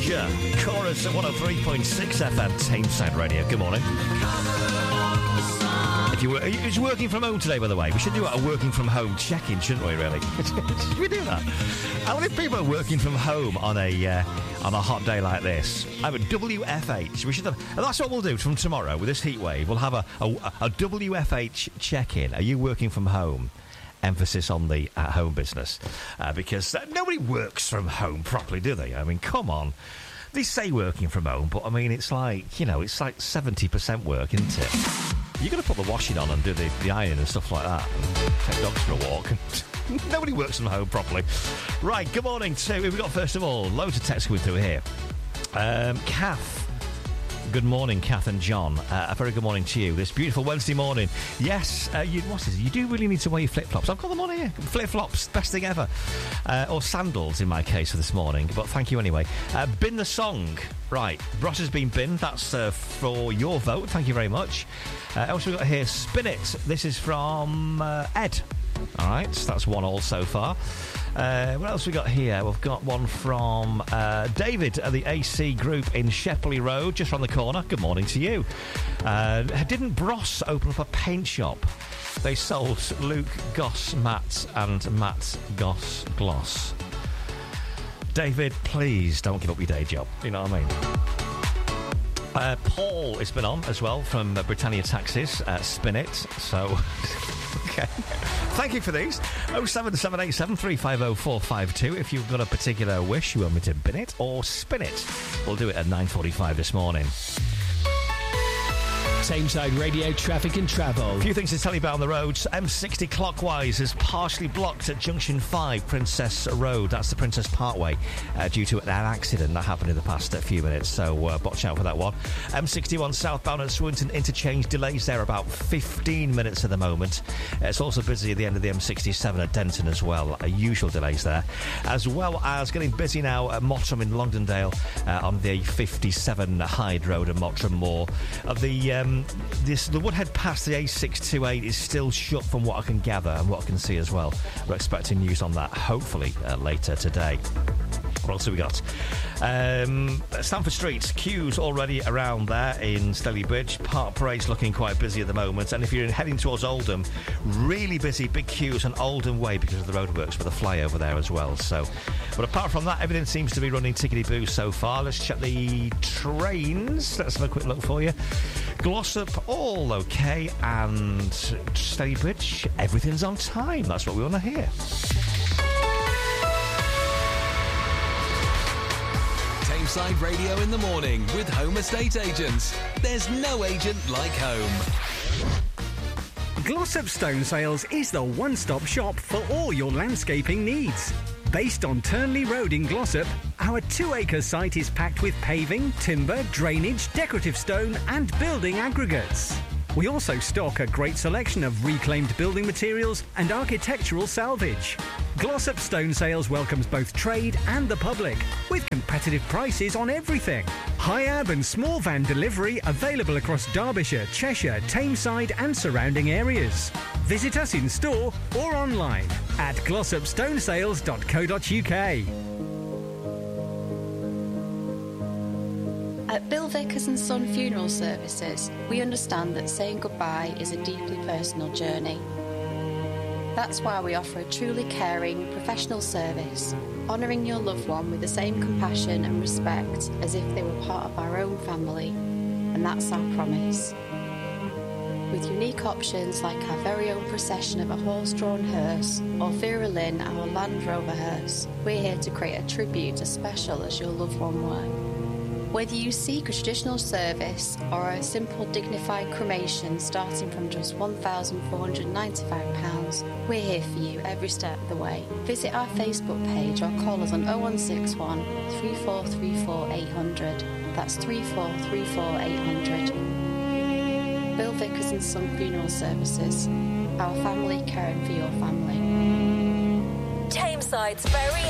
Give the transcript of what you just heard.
Danger. Chorus at 103.6 FM, Tameside Radio. Good morning. If you're working from home today, by the way, we should do a working from home check-in, shouldn't we, really? Should we do that? How many people are working from home on a hot day like this? I have a WFH. We should have, and that's what we'll do from tomorrow with this heat wave. We'll have a WFH check-in. Are you working from home? Emphasis on the at-home business. Because nobody works from home properly, do they? I mean, come on. They say working from home, but I mean, it's like 70% work, isn't it? You've got to put the washing on and do the ironing and stuff like that, and take dogs for a walk. Nobody works from home properly. Right, good morning to, we've got first of all, loads of texts coming through here. Kath. Good morning, Kath and John. A very good morning to you this beautiful Wednesday morning. Yes, you do really need to wear your flip-flops. I've got them on here. Flip-flops, best thing ever. Or sandals, in my case, for this morning. But thank you anyway. Bin the song. Right, Ross has been binned. That's for your vote. Thank you very much. Also we've got here, Spin It. This is from Ed. All right, that's 1-1 so far. What else we got here? We've got one from David at the AC Group in Shepley Road, just around the corner. Good morning to you. Didn't Bros open up a paint shop? They sold Luke Goss Matt and Matt Goss Gloss. David, please don't give up your day job. You know what I mean? Paul has been on as well from Britannia Taxis. Spin It. So... Okay. Thank you for these. 07787 350 452. If you've got a particular wish you want me to bin it or spin it, we'll do it at 9:45 this morning. Tameside Radio traffic and travel. A few things to tell you about on the roads. M60 clockwise is partially blocked at Junction 5, Princess Road. That's the Princess Parkway, due to an accident that happened in the past few minutes. So watch out for that one. M61 southbound at Swinton interchange, delays there about 15 minutes at the moment. It's also busy at the end of the M67 at Denton as well. Usual delays there. As well as getting busy now at Mottram in Longdendale on the 57 Hyde Road and Mottram Moor. The Woodhead Pass, the A628, is still shut from what I can gather and what I can see as well. We're expecting news on that, hopefully, later today. What else have we got? Stamford Street, queues already around there in Steley Bridge. Park Parade's looking quite busy at the moment. And if you're heading towards Oldham, really busy, big queues on Oldham Way because of the roadworks with a flyover there as well. So, but apart from that, everything seems to be running tickety-boo so far. Let's check the trains. Let's have a quick look for you. Glossop, all okay. And Steley Bridge, everything's on time. That's what we want to hear. Tameside Radio in the morning with Home Estate Agents. There's no agent like home. Glossop Stone Sales is the one-stop shop for all your landscaping needs. Based on Turnley Road in Glossop, our 2-acre site is packed with paving, timber, drainage, decorative stone and building aggregates. We also stock a great selection of reclaimed building materials and architectural salvage. Glossop Stone Sales welcomes both trade and the public, with competitive prices on everything. High-ab and small van delivery available across Derbyshire, Cheshire, Tameside and surrounding areas. Visit us in store or online at glossopstonesales.co.uk. At Bill Vickers & Son Funeral Services, we understand that saying goodbye is a deeply personal journey. That's why we offer a truly caring, professional service, honouring your loved one with the same compassion and respect as if they were part of our own family. And that's our promise. With unique options like our very own procession of a horse-drawn hearse or Vera Lynn, our Land Rover hearse, we're here to create a tribute as special as your loved one were. Whether you seek a traditional service or a simple dignified cremation starting from just £1,495, we're here for you every step of the way. Visit our Facebook page or call us on 0161 3434 800. That's 3434 800. Bill Vickers & Son Funeral Services. Our family caring for your family. Tameside's very